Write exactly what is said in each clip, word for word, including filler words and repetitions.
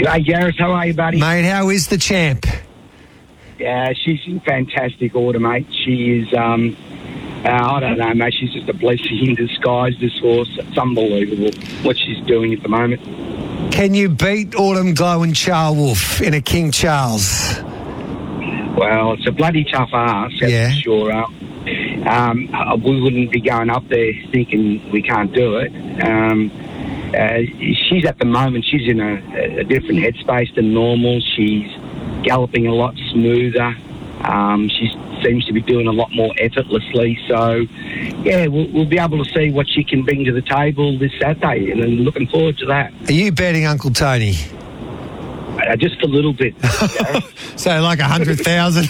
Hey, Gareth, how are you, buddy? Mate, how is the champ? Yeah, she's in fantastic order, mate. She is, um, uh, I don't know, mate, she's just a blessing in disguise, this horse. It's unbelievable what she's doing at the moment. Can you beat Autumn Glow and Charles Wolf in a King Charles? Well, it's a bloody tough ask, that's Yeah. for sure. Uh, um, uh, we wouldn't be going up there thinking we can't do it. Um, uh, she's at the moment, she's in a, a different headspace than normal. She's galloping a lot smoother. Um, she seems to be doing a lot more effortlessly. So, yeah, we'll, we'll be able to see what she can bring to the table this Saturday, and I'm looking forward to that. Are you betting Uncle Tony? Uh, just a little bit. So like a hundred thousand.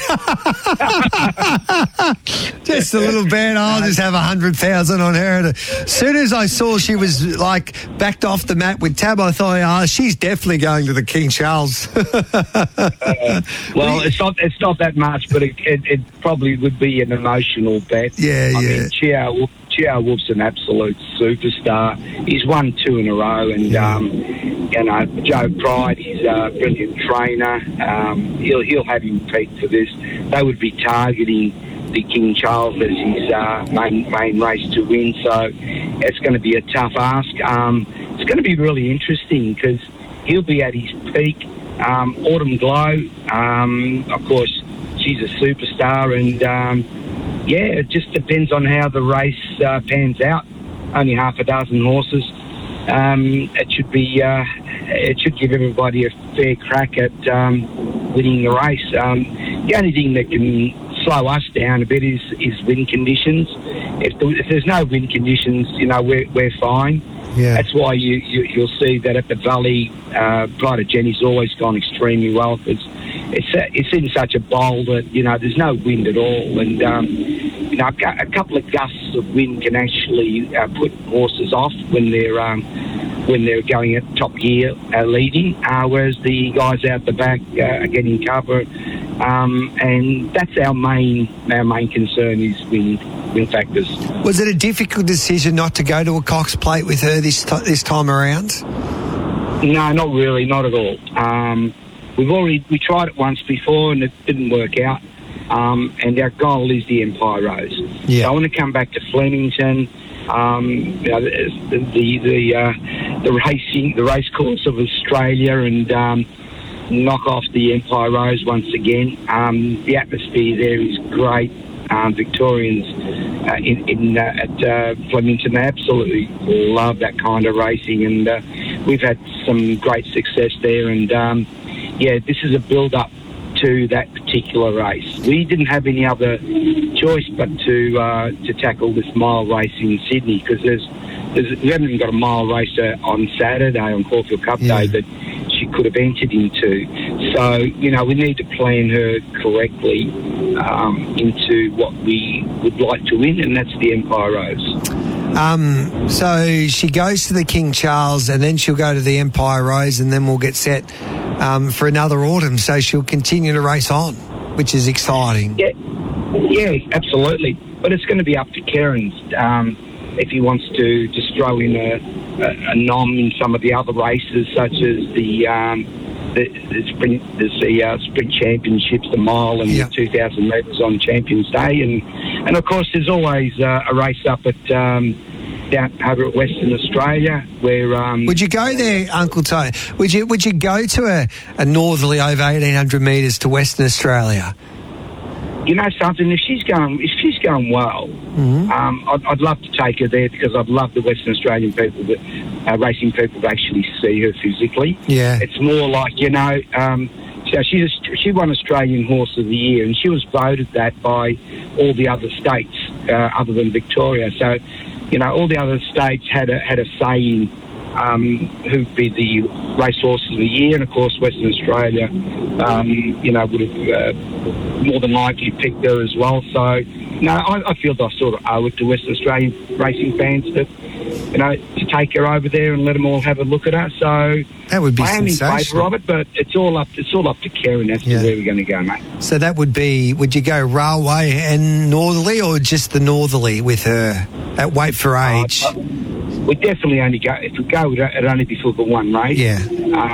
Just a little bit. I'll just have a hundred thousand on her. As soon as I saw she was like backed off the mat with Tab, I thought, oh, she's definitely going to the King Charles. uh, well, it's not it's not that much, but it, it, it probably would be an emotional bet. Yeah, I yeah. mean, Chiao, Chiao Wolf's an absolute superstar. He's won two in a row, and Yeah. um, you know, Joe Pride, he's a brilliant trainer. Um, he'll he'll have him peak for this. They would be targeting the King Charles as his uh, main main race to win. So it's going to be a tough ask. Um, it's going to be really interesting because he'll be at his peak. Um, Autumn Glow, um, of course, she's a superstar, and um, yeah, it just depends on how the race uh, pans out. Only half a dozen horses. Um, it should be. Uh, it should give everybody a fair crack at um, winning the race. Um, the only thing that can slow us down a bit is, is wind conditions. If, the, if there's no wind conditions, you know, we're we're fine. Yeah. That's why you, you you'll see that at the Valley, uh, Pride of Jenny's always gone extremely well because it's it's in such a bowl that you know there's no wind at all, and um, you know a couple of gusts of wind can actually uh, put horses off when they're um, when they're going at top gear uh, leading, uh, whereas the guys out the back uh, are getting cover, um, and that's our main our main concern is wind wind factors. Was it a difficult decision not to go to a Cox Plate with her this t- this time around? No, not really, not at all. Um, we've already we tried it once before and it didn't work out. Um, and our goal is the Empire Rose. Yeah. So I want to come back to Flemington. Um, you know, the the the, uh, the racing the race course of Australia and um, knock off the Empire Rose once again. Um, the atmosphere there is great. Um, Victorians uh, in, in uh, at uh, Flemington absolutely love that kind of racing, and uh, we've had some great success there. And um, yeah, this is a build-up to that particular race. We didn't have any other choice but to uh, to tackle this mile race in Sydney because there's, there's we haven't even got a mile race uh, on Saturday on Caulfield Cup Yeah. Day that she could have entered into. So you know we need to plan her correctly um, into what we would like to win, and that's the Empire Rose. Um, so she goes to the King Charles and then she'll go to the Empire Rose and then we'll get set um, for another autumn. So she'll continue to race on, which is exciting. Yeah, yeah, absolutely. But it's going to be up to Kerens um, if he wants to just throw in a, a, a nom in some of the other races, such as the um, the, the sprint, the, the uh, sprint championships, the mile and Yeah. the two thousand metres on Champions Day, and and of course there's always uh, a race up at. Um, down over at Western Australia, where um, Would you go there, Uncle Tony? Would you Would you go to a, a northerly over eighteen hundred metres to Western Australia? you know something. If she's going, if she's going well, Mm-hmm. um, I'd, I'd love to take her there because I'd love the Western Australian people, that, uh, racing people, to actually see her physically. Yeah. It's more like you know. Um, so she's a, she won Australian Horse of the Year, and she was voted that by all the other states uh, other than Victoria. So. You know, all the other states had a had a say in um, who'd be the racehorses of the year, and of course Western Australia, um, you know, would have uh, more than likely picked her as well. So, no, I, I feel I sort of owe it to Western Australian racing fans to, you know, to take her over there and let them all have a look at her. So That would be I am in favour sensational. of it, but it's all up it's all up to Karen as to Yeah. where we're going to go, mate. So that would be, would you go railway and northerly or just the northerly with her at Wait for Age? Uh, we definitely only go, if we go, it'd only be for the one race. Yeah. Uh,